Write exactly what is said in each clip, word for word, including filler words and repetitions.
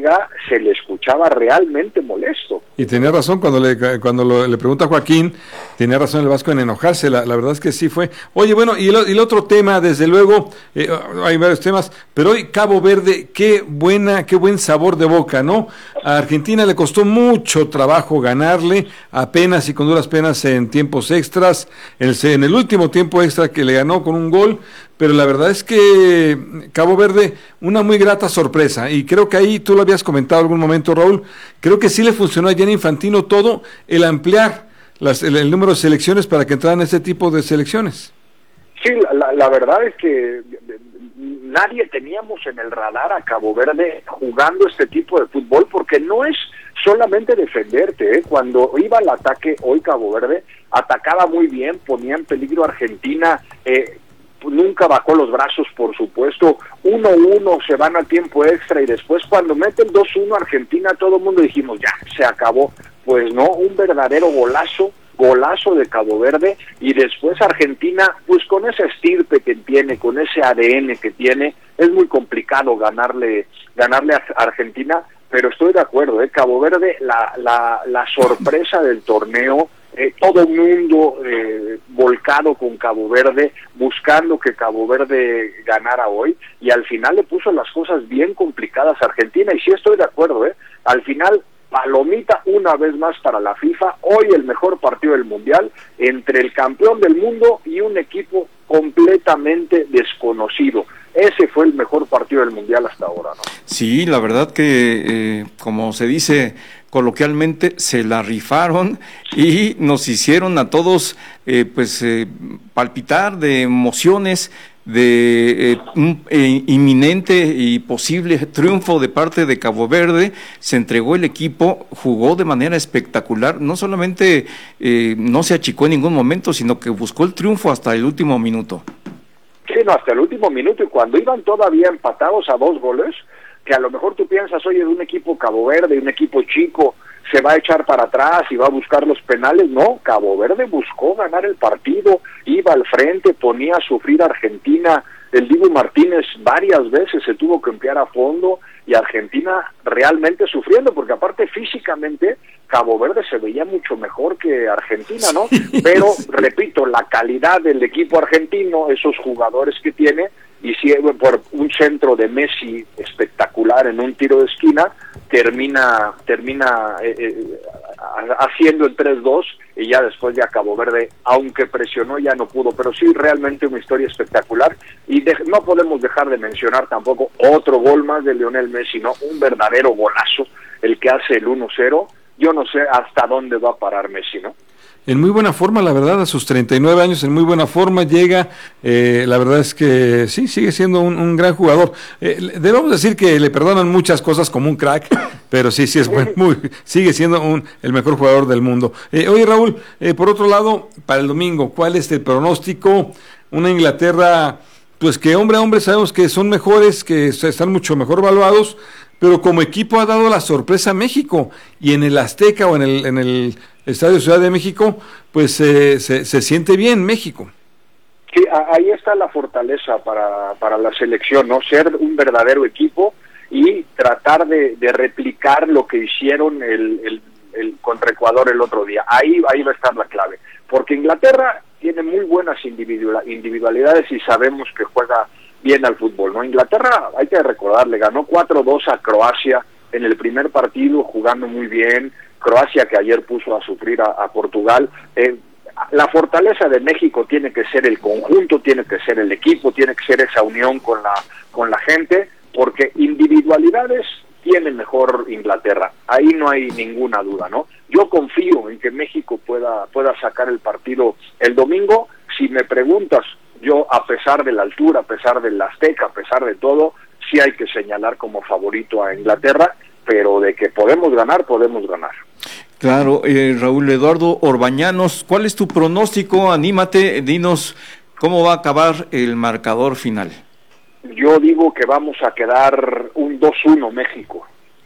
liga se le escuchaba realmente molesto. Y tenía razón cuando le cuando lo, le pregunta a Joaquín, tenía razón el Vasco en enojarse, la, la verdad es que sí fue. Oye, bueno, y el, y el otro tema, desde luego, eh, hay varios temas, pero hoy Cabo Verde, qué buena, qué buen sabor de boca, ¿no? A Argentina le costó mucho trabajo ganarle, apenas y con duras penas en tiempos extras, el, en el último tiempo extra que le ganó con un gol, pero la verdad es que Cabo Verde, una muy grata sorpresa, y creo que ahí tú lo habías comentado en algún momento, Raúl, creo que sí le funcionó a Gianni Infantino todo el ampliar las, el, el número de selecciones para que entraran este tipo de selecciones. Sí, la, la verdad es que nadie teníamos en el radar a Cabo Verde jugando este tipo de fútbol, porque no es solamente defenderte, ¿eh? Cuando iba al ataque hoy Cabo Verde, atacaba muy bien, ponía en peligro a Argentina, eh, nunca bajó los brazos, por supuesto, uno uno, se van a tiempo extra, y después cuando meten dos uno Argentina, todo el mundo dijimos, ya, se acabó. Pues no, un verdadero golazo, golazo de Cabo Verde, y después Argentina, pues con ese estirpe que tiene, con ese A D N que tiene, es muy complicado ganarle ganarle a Argentina, pero estoy de acuerdo, ¿eh? Cabo Verde, la, la, la sorpresa del torneo, eh, todo el mundo eh, volcado con Cabo Verde, buscando que Cabo Verde ganara hoy, y al final le puso las cosas bien complicadas a Argentina, y sí estoy de acuerdo, ¿eh? Al final, palomita una vez más para la FIFA, hoy el mejor partido del Mundial, entre el campeón del mundo y un equipo completamente desconocido. Ese fue el mejor partido del Mundial hasta ahora, ¿no? Sí, la verdad que, eh, como se dice coloquialmente, se la rifaron y nos hicieron a todos eh, pues eh, palpitar de emociones, de eh, un eh, inminente y posible triunfo de parte de Cabo Verde. Se entregó el equipo, jugó de manera espectacular, no solamente eh, no se achicó en ningún momento, sino que buscó el triunfo hasta el último minuto. Sí, no, hasta el último minuto, y cuando iban todavía empatados a dos goles, que a lo mejor tú piensas, oye, de un equipo Cabo Verde, un equipo chico, se va a echar para atrás y va a buscar los penales. No, Cabo Verde buscó ganar el partido, iba al frente, ponía a sufrir a Argentina. El Dibu Martínez varias veces se tuvo que emplear a fondo, y Argentina realmente sufriendo, porque aparte físicamente Cabo Verde se veía mucho mejor que Argentina, ¿no? Pero, repito, la calidad del equipo argentino, esos jugadores que tiene, y si por un centro de Messi espectacular en un tiro de esquina, termina termina eh, eh, haciendo el tres dos, y ya después ya Cabo Verde, aunque presionó, ya no pudo. Pero sí, realmente una historia espectacular, y de, no podemos dejar de mencionar tampoco otro gol más de Lionel Messi, ¿no? Un verdadero golazo, el que hace el uno cero. Yo no sé hasta dónde va a parar Messi, ¿no? En muy buena forma, la verdad, a sus treinta y nueve años, en muy buena forma llega, eh, la verdad es que sí, sigue siendo un, un gran jugador. Eh, debemos decir que le perdonan muchas cosas como un crack, pero sí, sí es bueno, muy, sigue siendo un, el mejor jugador del mundo. Eh, oye, Raúl, eh, por otro lado, para el domingo, ¿cuál es el pronóstico? Una Inglaterra, pues que hombre a hombre sabemos que son mejores, que están mucho mejor evaluados, pero como equipo ha dado la sorpresa a México, y en el Azteca o en el, en el Estadio Ciudad de México, pues eh, se, se siente bien México. Sí, ahí está la fortaleza para, para la selección, ¿no? Ser un verdadero equipo y tratar de, de replicar lo que hicieron el, el, el contra Ecuador el otro día. Ahí, ahí va a estar la clave, porque Inglaterra tiene muy buenas individualidades y sabemos que juega bien al fútbol, ¿no? Inglaterra, hay que recordarle, ganó cuatro dos a Croacia en el primer partido, jugando muy bien. Croacia, que ayer puso a sufrir a, a Portugal. Eh, la fortaleza de México tiene que ser el conjunto, tiene que ser el equipo, tiene que ser esa unión con la con la gente, porque individualidades tiene mejor Inglaterra, ahí no hay ninguna duda, ¿no? Yo confío en que México pueda pueda sacar el partido el domingo. Si me preguntas, yo, a pesar de la altura, a pesar del Azteca, a pesar de todo, sí hay que señalar como favorito a Inglaterra, pero de que podemos ganar, podemos ganar. Claro, eh, Raúl Eduardo Orbañanos, ¿cuál es tu pronóstico? Anímate, dinos cómo va a acabar el marcador final. Yo digo que vamos a quedar un dos uno México.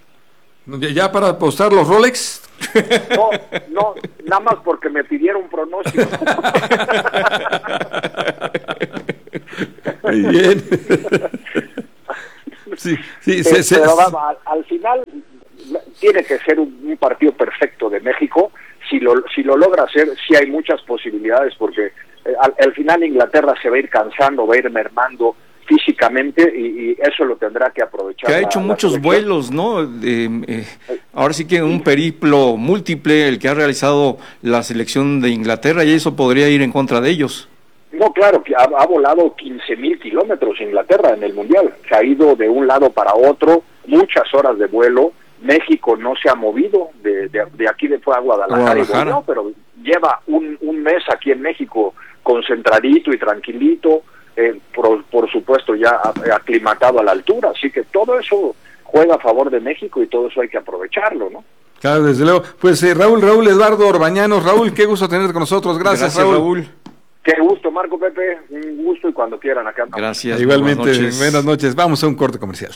¿Ya para apostar los Rolex? No, no, nada más porque me pidieron pronóstico. Muy bien. Sí, sí, pero, sí, pero sí. vamos, al, al final tiene que ser un, un partido perfecto de México. Si lo, si lo logra hacer, sí hay muchas posibilidades, porque eh, al, al final Inglaterra se va a ir cansando, va a ir mermando físicamente, y, y eso lo tendrá que aprovechar. Que ha la, hecho la muchos selección. vuelos, ¿no? Eh, eh, ahora sí que un periplo múltiple el que ha realizado la selección de Inglaterra, y eso podría ir en contra de ellos. No, claro, que ha, ha volado quince mil kilómetros Inglaterra en el Mundial. Se ha ido de un lado para otro, muchas horas de vuelo. México no se ha movido, de, de, de aquí de fue a Guadalajara, Guadalajara. Y volvió, pero lleva un, un mes aquí en México concentradito y tranquilito, eh, por, por supuesto ya aclimatado a la altura, así que todo eso juega a favor de México y todo eso hay que aprovecharlo, ¿no? Claro, desde luego. Pues eh, Raúl, Raúl Eduardo Orbañanos, Raúl, qué gusto tenerte con nosotros, gracias, Gracias, Raúl. Raúl. Qué gusto, Marco, Pepe, un gusto, y cuando quieran acá. Gracias. Igualmente, buenas noches. buenas noches, vamos a un corte comercial.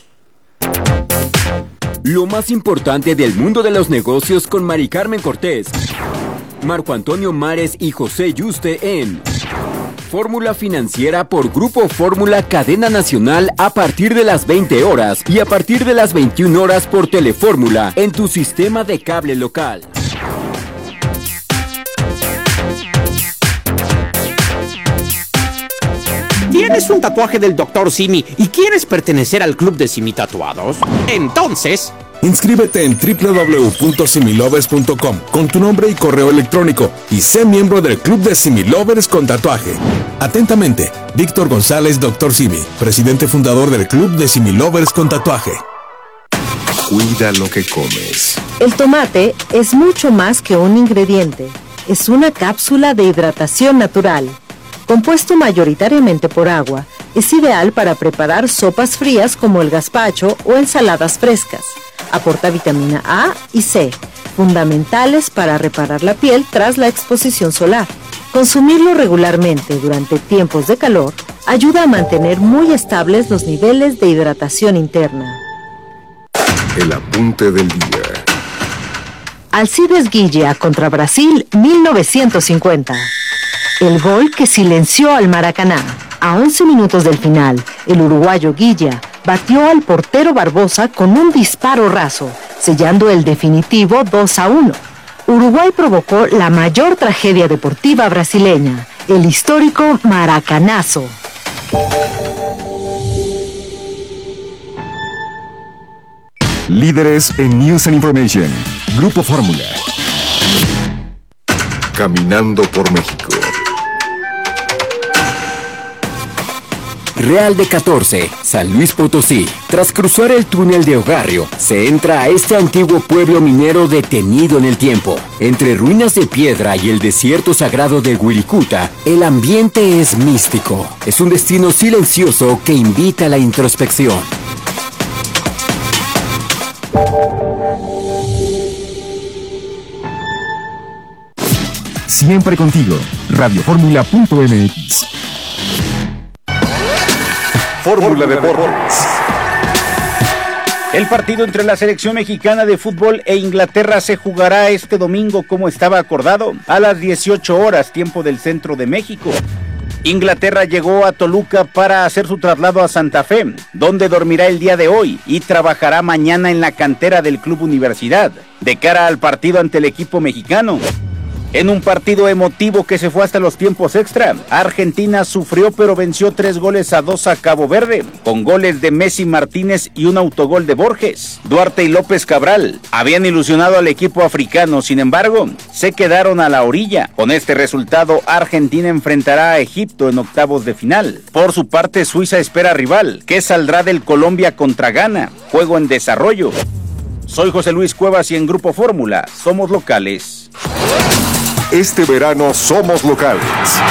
Lo más importante del mundo de los negocios con Mari Carmen Cortés, Marco Antonio Mares y José Yuste en Fórmula Financiera por Grupo Fórmula Cadena Nacional a partir de las veinte horas y a partir de las veintiuna horas por Telefórmula en tu sistema de cable local. ¿Tienes un tatuaje del doctor Simi y quieres pertenecer al club de Simi Tatuados? Entonces, inscríbete en doble u doble u doble u punto similovers punto com con tu nombre y correo electrónico y sé miembro del club de Similovers con tatuaje. Atentamente, Víctor González, doctor Simi, presidente fundador del club de Similovers con tatuaje. Cuida lo que comes. El tomate es mucho más que un ingrediente. Es una cápsula de hidratación natural. Compuesto mayoritariamente por agua, es ideal para preparar sopas frías como el gazpacho o ensaladas frescas. Aporta vitamina A y C, fundamentales para reparar la piel tras la exposición solar. Consumirlo regularmente durante tiempos de calor ayuda a mantener muy estables los niveles de hidratación interna. El apunte del día. Alcides Guilla contra Brasil mil novecientos cincuenta. El gol que silenció al Maracaná. A once minutos del final, el uruguayo Guilla batió al portero Barbosa con un disparo raso, sellando el definitivo dos a uno. Uruguay provocó la mayor tragedia deportiva brasileña, el histórico Maracanazo. Líderes en News and Information. Grupo Fórmula. Caminando por México. Real de catorce, San Luis Potosí. Tras cruzar el túnel de Ogarrio, se entra a este antiguo pueblo minero detenido en el tiempo. Entre ruinas de piedra y el desierto sagrado de Wirikuta, el ambiente es místico. Es un destino silencioso que invita a la introspección. Siempre contigo. radio fórmula punto m x. Fórmula Deportes. El partido entre la selección mexicana de fútbol e Inglaterra se jugará este domingo como estaba acordado, a las dieciocho horas, tiempo del centro de México. Inglaterra llegó a Toluca para hacer su traslado a Santa Fe, donde dormirá el día de hoy y trabajará mañana en la cantera del Club Universidad, de cara al partido ante el equipo mexicano. En un partido emotivo que se fue hasta los tiempos extra, Argentina sufrió pero venció tres goles a dos a Cabo Verde, con goles de Messi Martínez y un autogol de Borges. Duarte y López Cabral habían ilusionado al equipo africano, sin embargo, se quedaron a la orilla. Con este resultado, Argentina enfrentará a Egipto en octavos de final. Por su parte, Suiza espera rival, que saldrá del Colombia contra Ghana, juego en desarrollo. Soy José Luis Cuevas y en Grupo Fórmula somos locales. Este verano somos locales.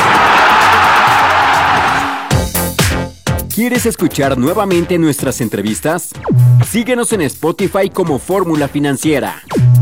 ¿Quieres escuchar nuevamente nuestras entrevistas? Síguenos en Spotify como Fórmula Financiera.